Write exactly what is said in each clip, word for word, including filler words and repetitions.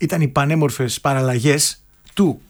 ήταν οι πανέμορφες παραλλαγές του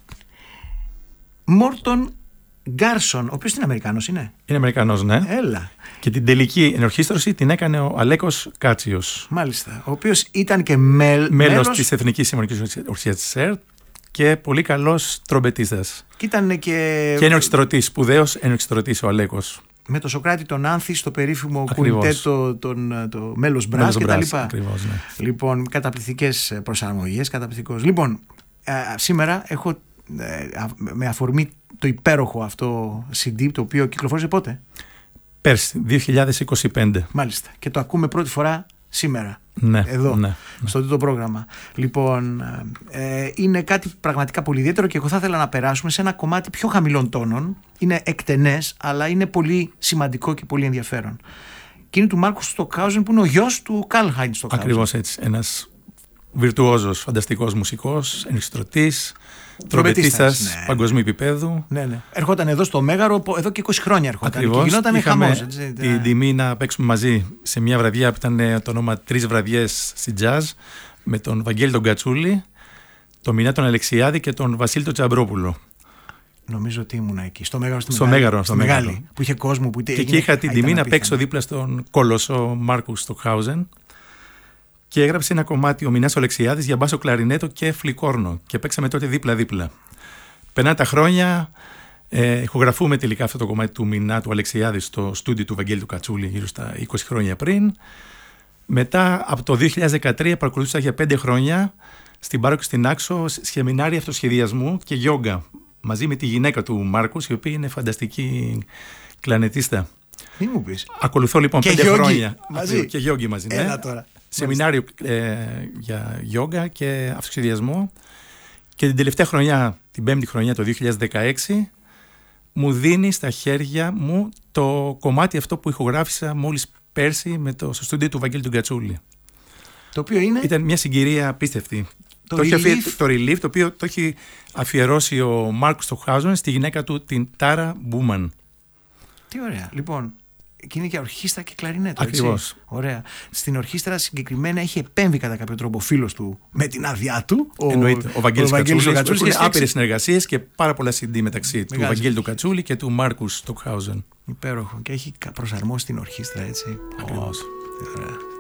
Μόρτον Γκάρσον, ο οποίος είναι Αμερικάνος, είναι. Είναι Αμερικανός, ναι. Έλα. Και την τελική ενορχήστρωση την έκανε ο Αλέκος Κάτσιος. Μάλιστα. Ο οποίος ήταν και μέλ, μέλος, μέλος της Εθνικής Συμφωνικής Ορχήστρας της ΕΡΤ και πολύ καλός τρομπετίστας. Και ήταν και. Και ενορχιστρωτής, σπουδαίος ενορχιστρωτής ο Αλέκος. Με το Σοκράτη τον Άνθη στο περίφημο κουιντέτο, τον, το μέλος Μπρας και τα λοιπά. Ακριβώς, ναι. Λοιπόν, καταπληκτικές προσαρμογές, καταπληκτικός. Λοιπόν, ε, σήμερα έχω ε, με αφορμή το υπέροχο αυτό σι ντι, το οποίο κυκλοφόρησε πότε? Πέρσι, δύο χιλιάδες είκοσι πέντε. Μάλιστα. Και το ακούμε πρώτη φορά σήμερα. Ναι, εδώ, ναι, ναι. στο το πρόγραμμα. Λοιπόν, ε, είναι κάτι πραγματικά πολύ ιδιαίτερο και εγώ θα ήθελα να περάσουμε σε ένα κομμάτι πιο χαμηλών τόνων. Είναι εκτενές, αλλά είναι πολύ σημαντικό και πολύ ενδιαφέρον. Και είναι του Μάρκους Στοκχάουζεν, που είναι ο γιος του Καρλ-Χάιντς Στοκχάουζεν. Ακριβώς έτσι. Ένας βιρτουόζος, φανταστικός μουσικός, ενορχιστρωτής, τρομπετίστας, ναι, παγκοσμίου επίπεδου. Ναι, ναι. Ερχόταν εδώ στο Μέγαρο, εδώ και είκοσι χρόνια ερχόταν. Ακριβώς. Και γινόταν χαμός. Την τιμή να παίξουμε μαζί σε μια βραδιά που ήταν το όνομα Τρεις Βραδιές στην Jazz, με τον Βαγγέλη τον Κατσούλη, τον Μινά τον Αλεξιάδη και τον Βασίλη τον Τσαμπρόπουλο. Νομίζω ότι ήμουν εκεί. Στο Μέγαρο, στη στο Μεγάλη, Μέγαρο, στο Μεγάλη, Μέγαρο. Που είχε κόσμο. Που και εκεί είχα την τιμή να παίξω δίπλα στον κολοσσό Μάρκους Στοκχάουζεν. Και έγραψε ένα κομμάτι ο Μινάς ο Αλεξιάδης για μπάσο κλαρινέτο και φλικόρνο. Και παίξαμε τότε δίπλα-δίπλα. Περνάνε τα χρόνια, ε, ηχογραφούμε τελικά αυτό το κομμάτι του Μινά του Αλεξιάδη στο στούντιο του Βαγγέλη του Κατσούλη, γύρω στα είκοσι χρόνια πριν. Μετά, από το δύο χιλιάδες δεκατρία, παρακολούθησα για πέντε χρόνια στην Πάρο και στην Άξο σεμινάρια αυτοσχεδιασμού και γιόγκα. Μαζί με τη γυναίκα του Μάρκους, η οποία είναι φανταστική κλανετίστα. Τι μου πεις. Ακολουθώ λοιπόν και πέντε γιόγκι χρόνια. μαζί. Και γιόγκι μαζί. Ναι. Έλα τώρα. Σεμινάριο ε, για γιόγκα και αυτοσχεδιασμό. Και την τελευταία χρονιά, την πέμπτη χρονιά, το δύο χιλιάδες δεκαέξι, μου δίνει στα χέρια μου το κομμάτι αυτό που ηχογράφησα μόλις πέρσι με το, στο στούντιο του Βαγγέλη του Κατσούλη. Το οποίο είναι. Ήταν μια συγκυρία απίστευτη. Το, το, relief. Αφιε... το relief, το οποίο το έχει αφιερώσει ο Μάρκος Στοκχάουζεν στη γυναίκα του, την Τάρα Μπούμαν. Τι ωραία. Λοιπόν, και είναι και ορχήστρα και κλαρινέτο. Ακριβώς. Ωραία. Στην ορχήστρα συγκεκριμένα έχει επέμβει κατά κάποιο τρόπο ο φίλος του με την άδειά του. Ο, Εννοείται. Ο Βαγγέλης Κατσούλης. Έχουν άπειρες συνεργασίες και πάρα πολλά σι ντι μεταξύ Μεγάλη. του Βαγγέλη του Κατσούλη και του Μάρκους Στοκχάουζεν. Υπέροχο. Και έχει προσαρμόσει την ορχήστρα, έτσι. Ακριβώς. Oh,